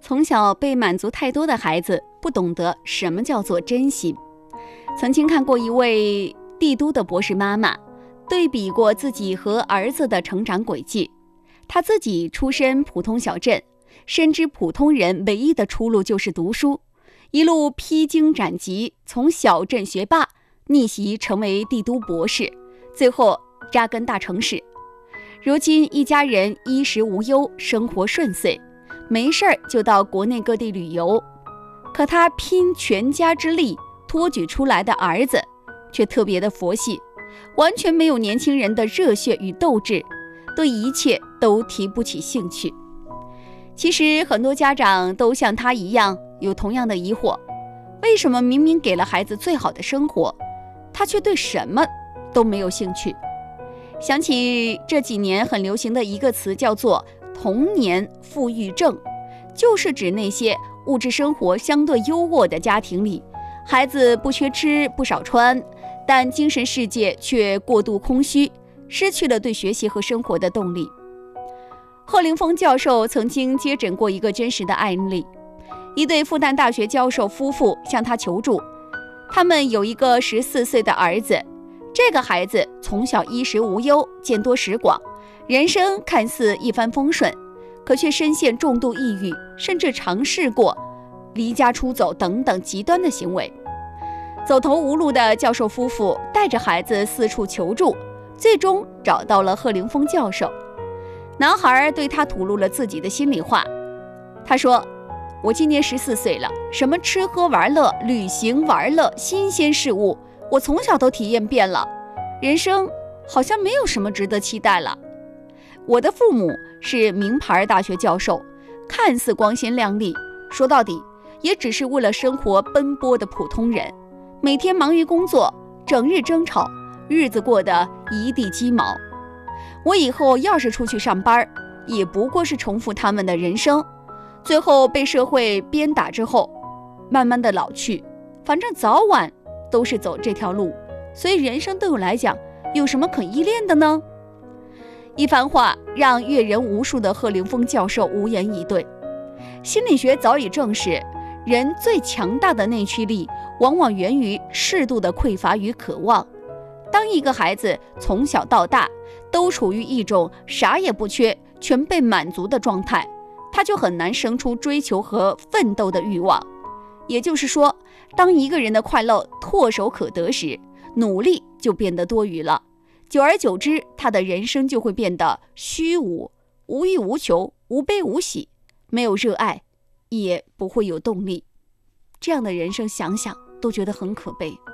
从小被满足太多的孩子不懂得什么叫做珍惜。曾经看过一位帝都的博士妈妈对比过自己和儿子的成长轨迹。她自己出身普通小镇，深知普通人唯一的出路就是读书，一路披荆斩棘，从小镇学霸逆袭成为帝都博士，最后扎根大城市。如今一家人衣食无忧，生活顺遂，没事儿就到国内各地旅游。可他拼全家之力托举出来的儿子却特别的佛系，完全没有年轻人的热血与斗志，对一切都提不起兴趣。其实很多家长都像他一样有同样的疑惑，为什么明明给了孩子最好的生活，他却对什么都没有兴趣？想起这几年很流行的一个词，叫做童年富裕症，就是指那些物质生活相对优渥的家庭里，孩子不缺吃不少穿，但精神世界却过度空虚，失去了对学习和生活的动力。贺凌峰教授曾经接诊过一个真实的案例，一对复旦大学教授夫妇向他求助，他们有一个14岁的儿子，这个孩子从小衣食无忧，见多识广，人生看似一帆风顺，可却深陷重度抑郁，甚至尝试过离家出走等等极端的行为。走投无路的教授夫妇带着孩子四处求助，最终找到了贺凌峰教授。男孩对他吐露了自己的心里话，他说：我今年14岁了，什么吃喝玩乐、旅行玩乐、新鲜事物，我从小都体验遍了，人生好像没有什么值得期待了。我的父母是名牌大学教授，看似光鲜亮丽，说到底也只是为了生活奔波的普通人，每天忙于工作，整日争吵，日子过得一地鸡毛。我以后要是出去上班，也不过是重复他们的人生，最后被社会鞭打之后，慢慢的老去，反正早晚都是走这条路，所以人生对我来讲，有什么可依恋的呢？一番话让阅人无数的贺凌峰教授无言以对。心理学早已证实，人最强大的内驱力往往源于适度的匮乏与渴望。当一个孩子从小到大都处于一种啥也不缺，全被满足的状态，他就很难生出追求和奋斗的欲望。也就是说，当一个人的快乐唾手可得时，努力就变得多余了。久而久之，他的人生就会变得虚无，无欲无求，无悲无喜，没有热爱，也不会有动力。这样的人生想想都觉得很可悲。